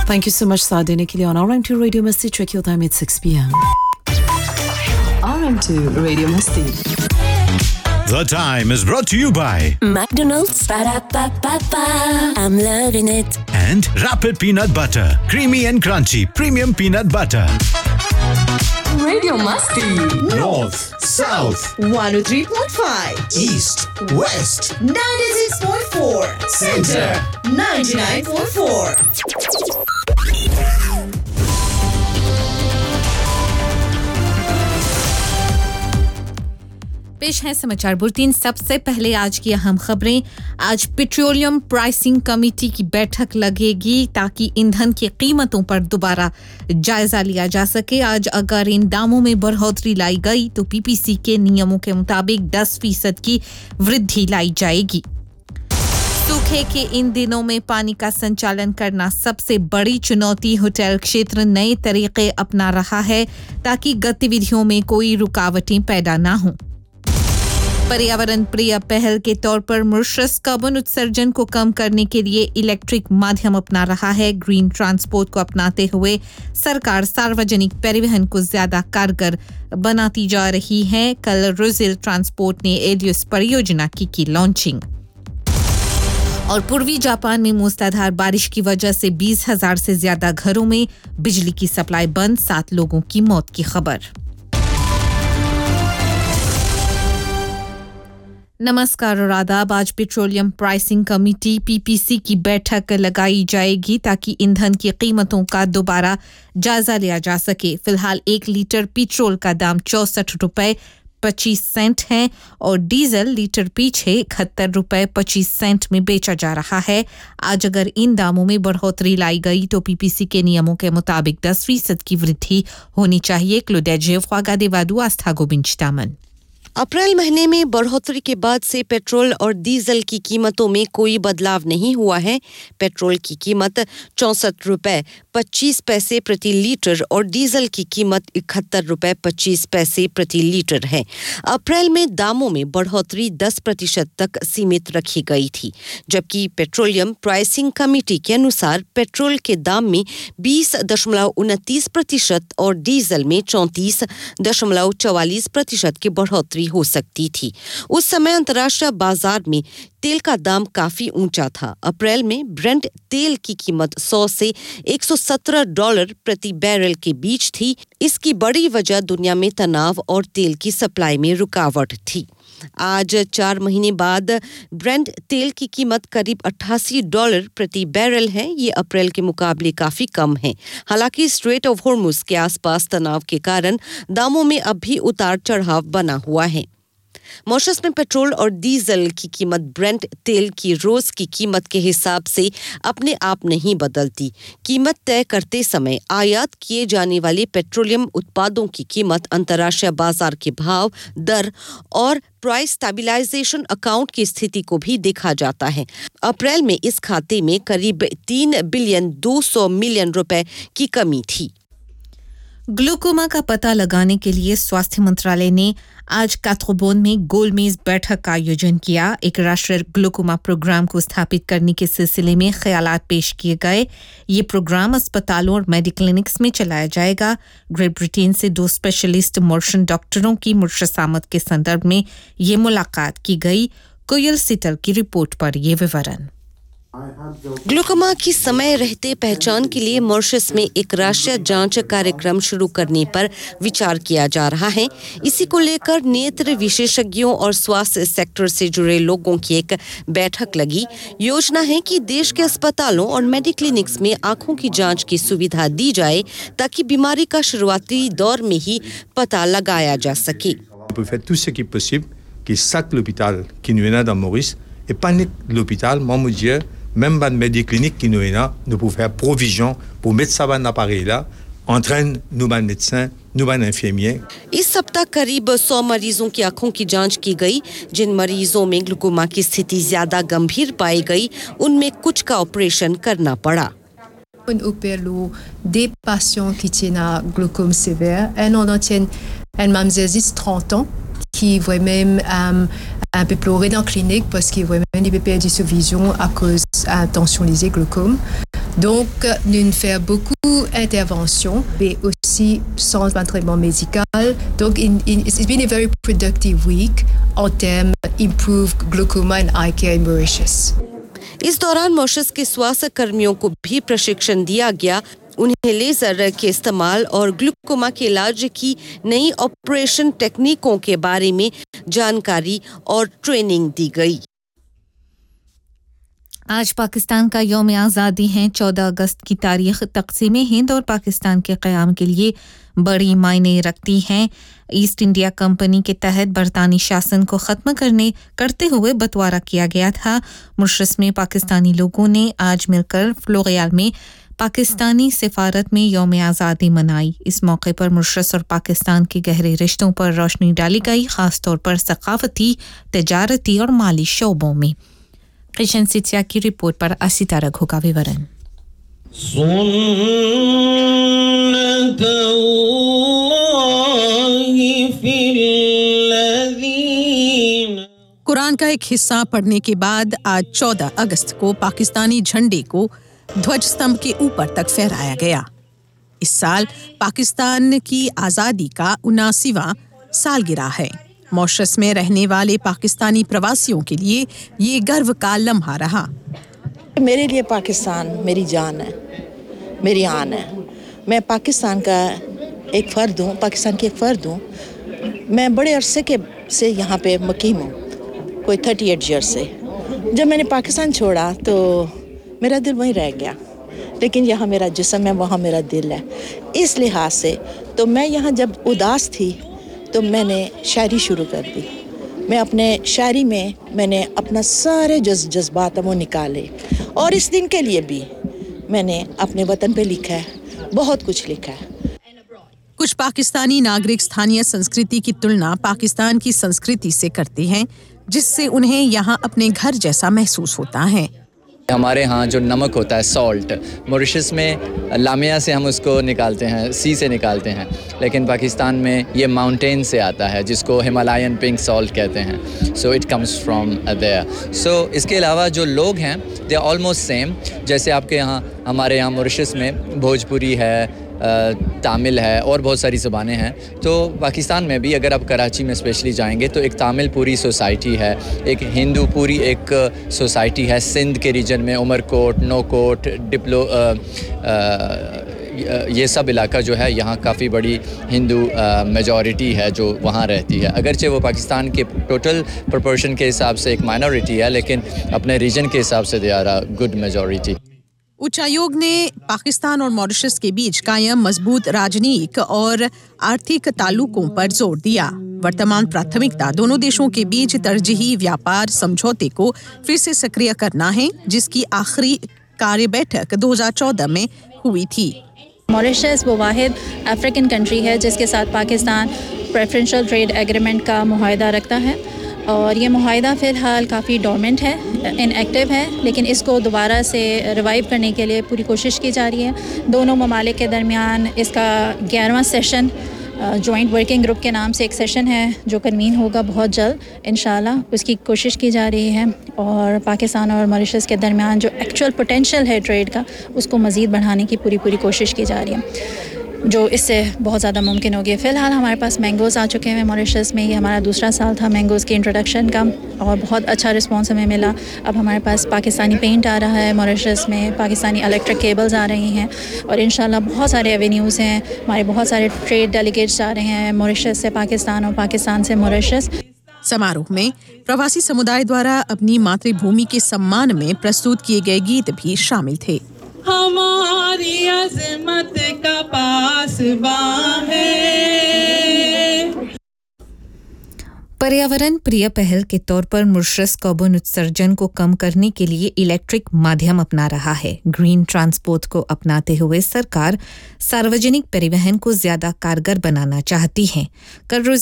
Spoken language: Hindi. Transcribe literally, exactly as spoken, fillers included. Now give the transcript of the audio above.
Thank you so much, साथ देने के लिए on R M two Radio Masti. Check your time, it's six p.m. R M two Radio Masti. The time is brought to you by McDonald's. Ba-da-ba-ba-ba. I'm loving it. And Rapid Peanut Butter. Creamy and crunchy premium peanut butter. Radio Masti. North, South, one oh three point five. East, West, ninety-six point four. Center, ninety-nine point four. पेश है समाचार बुलेटिन। सबसे पहले आज की अहम खबरें। आज पेट्रोलियम प्राइसिंग कमेटी की बैठक लगेगी ताकि ईंधन की कीमतों पर दोबारा जायजा लिया जा सके। आज अगर इन दामों में बढ़ोतरी लाई गई तो पीपीसी के नियमों के मुताबिक दस फीसद की वृद्धि लाई जाएगी। सूखे के इन दिनों में पानी का संचालन करना सबसे बड़ी चुनौती। होटल क्षेत्र नए तरीके अपना रहा है ताकि गतिविधियों में कोई रुकावटें पैदा ना हों। पर्यावरण प्रिय पहल के तौर पर मॉरिशस कार्बन उत्सर्जन को कम करने के लिए इलेक्ट्रिक माध्यम अपना रहा है। ग्रीन ट्रांसपोर्ट को अपनाते हुए सरकार सार्वजनिक परिवहन को ज्यादा कारगर बनाती जा रही है। कल रोजेल ट्रांसपोर्ट ने एलियस परियोजना की की लॉन्चिंग। और पूर्वी जापान में मूसलाधार बारिश की वजह से बीस हज़ार से ज्यादा घरों में बिजली की सप्लाई बंद, सात लोगों की मौत की खबर। नमस्कार और आदाब। आज पेट्रोलियम प्राइसिंग कमेटी पीपीसी की बैठक लगाई जाएगी ताकि ईंधन की कीमतों का दोबारा जायजा लिया जा सके। फिलहाल एक लीटर पेट्रोल का दाम चौसठ रुपए पच्चीस सेंट है और डीजल लीटर पीछे इकहत्तर रुपए पच्चीस सेंट में बेचा जा रहा है। आज अगर इन दामों में बढ़ोतरी लाई गई तो पीपीसी के नियमों के मुताबिक दस फीसद की वृद्धि होनी चाहिए। क्लोडेजेव ख्वागादेवादू आस्था गोबिंचतामन। अप्रैल महीने में बढ़ोतरी के बाद से पेट्रोल और डीजल की कीमतों में कोई बदलाव नहीं हुआ है। पेट्रोल की कीमत चौसठ रुपए पच्चीस पैसे प्रति लीटर और डीजल की कीमत इकहत्तर रुपए पच्चीस पैसे प्रति लीटर है। अप्रैल में दामों में बढ़ोतरी दस प्रतिशत तक सीमित रखी गई थी, जबकि पेट्रोलियम प्राइसिंग कमेटी के अनुसार पेट्रोल के दाम में बीस दशमलव उनतीस प्रतिशत और डीजल में चौंतीस दशमलव चौवालीस प्रतिशत की बढ़ोतरी हो सकती थी। उस समय अंतर्राष्ट्रीय बाजार में तेल का दाम काफी ऊंचा था। अप्रैल में ब्रेंट तेल की कीमत सौ से एक सौ सत्रह डॉलर प्रति बैरल के बीच थी। इसकी बड़ी वजह दुनिया में तनाव और तेल की सप्लाई में रुकावट थी। आज चार महीने बाद ब्रेंट तेल की कीमत करीब अट्ठासी डॉलर प्रति बैरल है। ये अप्रैल के मुकाबले काफी कम है। हालांकि स्ट्रेट ऑफ हॉर्मुज के आसपास तनाव के कारण दामों में अब भी उतार चढ़ाव बना हुआ है। मॉरिशस में पेट्रोल और डीजल की कीमत ब्रेंट तेल की रोज की कीमत के हिसाब से अपने आप नहीं बदलती। कीमत तय करते समय आयात किए जाने वाले पेट्रोलियम उत्पादों की कीमत, अंतर्राष्ट्रीय बाजार के भाव, दर और प्राइस स्टेबलाइजेशन अकाउंट की स्थिति को भी देखा जाता है। अप्रैल में इस खाते में करीब तीन बिलियन दो सौ मिलियन रुपए की कमी थी। ग्लूकोमा का पता लगाने के लिए स्वास्थ्य मंत्रालय ने आज काथगोबोन में गोलमेज बैठक का आयोजन किया। एक राष्ट्रीय ग्लूकोमा प्रोग्राम को स्थापित करने के सिलसिले में ख्यालात पेश किए गए। ये प्रोग्राम अस्पतालों और मेडिक्लिनिक्स में चलाया जाएगा। ग्रेट ब्रिटेन से दो स्पेशलिस्ट मॉरिशन डॉक्टरों की मॉरिशस आमद के संदर्भ में ये मुलाकात की गई। कोयल सिटर की रिपोर्ट पर ये विवरण। ग्लूकोमा की समय रहते पहचान के लिए मॉरिशस में एक राष्ट्रीय जांच कार्यक्रम शुरू करने पर विचार किया जा रहा है। इसी को लेकर नेत्र विशेषज्ञों और स्वास्थ्य सेक्टर से जुड़े लोगों की एक बैठक लगी। योजना है कि देश के अस्पतालों और मेडिक्लिनिक्स में आंखों की जांच की सुविधा दी जाए ताकि बीमारी का शुरुआती दौर में ही पता लगाया जा सके। On peut faire tout ce qui est possible, que chaque hôpital qui nous est là dans Maurice, et pas l'hôpital, Mamoudier, même dans les cliniques qui nous est là, nous pouvons faire provision pour mettre ça dans l'appareil là, entraîne nous ban médecins, nous ban infirmiers. इस सप्ताह करीब सौ मरीजों की आंखों की जांच की गई। जिन मरीजों में ग्लूकोमा की स्थिति ज्यादा गंभीर पाई गई, उनमें कुछ का ऑपरेशन करना पड़ा। On opère des patients qui tiennent à glaucome sévère. Et on en tient un mamzésis trente ans qui voit même um, un peu pleurer dans la clinique parce qu'il voit même des pértes de vision à cause de tension lysée glaucome. Donc, nous faisons beaucoup d'interventions, mais aussi sans entraînement médical. Donc, in, in, it's been a very productive week en termes improved glaucoma and eye care in Mauritius. इस दौरान मॉरिशस के स्वास्थ्य कर्मियों को भी प्रशिक्षण दिया गया। उन्हें लेजर के इस्तेमाल और ग्लूकोमा के इलाज की नई ऑपरेशन टेक्निकों के बारे में जानकारी और ट्रेनिंग दी गई। आज पाकिस्तान का यौम आज़ादी है। चौदह अगस्त की तारीख तक़सीम हिंद और पाकिस्तान के क़याम के लिए बड़ी मायने रखती है। ईस्ट इंडिया कंपनी के तहत बरतानी शासन को ख़त्म करने करते हुए बंटवारा किया गया था। मॉरिशस में पाकिस्तानी लोगों ने आज मिलकर फ्लोरियाल में पाकिस्तानी सिफारत में यौम आज़ादी मनाई। इस मौके पर मॉरिशस और पाकिस्तान के गहरे रिश्तों पर रोशनी डाली गई, ख़ास तौर पर सक़ाफ़ती, तिजारती और माली शोबों में। किशन सितिया की रिपोर्ट पर असिता रघु का विवरण। कुरान का एक हिस्सा पढ़ने के बाद आज चौदह अगस्त को पाकिस्तानी झंडे को ध्वज स्तंभ के ऊपर तक फहराया गया। इस साल पाकिस्तान की आज़ादी का उनासीवां सालगिरह है। मॉरिशस में रहने वाले पाकिस्तानी प्रवासियों के लिए ये गर्व का लम्हा रहा। मेरे लिए पाकिस्तान मेरी जान है, मेरी आन है। मैं पाकिस्तान का एक फ़र्द हूँ, पाकिस्तान की एक फ़र्द हूँ। मैं बड़े अरसे के से यहाँ पे मुकीम हूँ, कोई अड़तीस ईयर से। जब मैंने पाकिस्तान छोड़ा तो मेरा दिल वहीं रह गया, लेकिन यहाँ मेरा जिस्म है, वहाँ मेरा दिल है। इस लिहाज से तो मैं यहाँ जब उदास थी तो मैंने शायरी शुरू कर दी। मैं अपने शायरी में मैंने अपना सारे जज जज्बात वो निकाले और इस दिन के लिए भी मैंने अपने वतन पे लिखा है, बहुत कुछ लिखा है। कुछ पाकिस्तानी नागरिक स्थानीय संस्कृति की तुलना पाकिस्तान की संस्कृति से करते हैं, जिससे उन्हें यहाँ अपने घर जैसा महसूस होता है। हमारे यहाँ जो नमक होता है सॉल्ट, मॉरिशस में लामिया से हम उसको निकालते हैं, सी से निकालते हैं, लेकिन पाकिस्तान में ये माउंटेन से आता है जिसको हिमालयन पिंक सॉल्ट कहते हैं। So it comes from there. सो इसके अलावा जो लोग हैं दे आर ऑलमोस्ट सेम। जैसे आपके यहाँ हमारे यहाँ मॉरिशस में भोजपुरी है, तामिल है और बहुत सारी ज़बानें हैं। तो पाकिस्तान में भी अगर आप कराची में स्पेशली जाएंगे तो एक तामिल पूरी सोसाइटी है, एक हिंदू पूरी एक सोसाइटी है। सिंध के रीजन में उमरकोट, नौकोट, डिप्लो आ, आ, ये सब इलाका जो है यहाँ काफ़ी बड़ी हिंदू मेजॉरिटी है जो वहाँ रहती है। अगरचे वो पाकिस्तान के टोटल प्रोपोर्शन के हिसाब से एक माइनॉरिटी है, लेकिन अपने रीजन के हिसाब से they are a good majority. उच्चायोग ने पाकिस्तान और मॉरिशस के बीच कायम मजबूत राजनीतिक और आर्थिक ताल्लुकों पर जोर दिया। वर्तमान प्राथमिकता दोनों देशों के बीच तरजीही व्यापार समझौते को फिर से सक्रिय करना है, जिसकी आखिरी कार्य बैठक दो हज़ार चौदह में हुई थी। मॉरिशस वो वाहिद अफ्रीकन कंट्री है जिसके साथ पाकिस्तान प्रेफरेंशियल ट्रेड एग्रीमेंट का मुआहदा रखता है, और ये मुआहदा फ़िलहाल काफ़ी डोरमेंट है, इनएक्टिव है, लेकिन इसको दोबारा से रिवाइव करने के लिए पूरी कोशिश की जा रही है। दोनों ममालिक के दरमियान इसका ग्यारहवां सेशन जॉइंट वर्किंग ग्रुप के नाम से एक सेशन है जो कन्वीन होगा बहुत जल्द इंशाल्लाह, उसकी कोशिश की जा रही है। और पाकिस्तान और मॉरिशस के दरमियान जो एक्चुअल पोटेंशियल है ट्रेड का, उसको मज़ीद बढ़ाने की पूरी पूरी कोशिश की जा रही है, जो इससे बहुत ज़्यादा मुमकिन हो गया। फ़िलहाल हमारे पास मैंगोज़ आ चुके हैं मॉरिशस में, ये हमारा दूसरा साल था मैंगोज़ के इंट्रोडक्शन का और बहुत अच्छा रिस्पांस हमें मिला। अब हमारे पास पाकिस्तानी पेंट आ रहा है मॉरिशस में, पाकिस्तानी इलेक्ट्रिक केबल्स आ रही हैं और इंशाल्लाह बहुत सारे एवेन्यूज़ हैं। हमारे बहुत सारे ट्रेड डेलीगेट्स आ रहे हैं मॉरिशस से पाकिस्तान और पाकिस्तान से मॉरिशस। समारोह में प्रवासी समुदाय द्वारा अपनी मातृभूमि के सम्मान में प्रस्तुत किए गए गीत भी शामिल थे। हमारी अज़मत का पासबां है। पर्यावरण प्रिय पहल के तौर पर मॉरिशस कार्बन उत्सर्जन को कम करने के लिए इलेक्ट्रिक माध्यम अपना रहा है। ग्रीन ट्रांसपोर्ट को अपनाते हुए सरकार सार्वजनिक परिवहन को ज्यादा कारगर बनाना चाहती है। कल रोज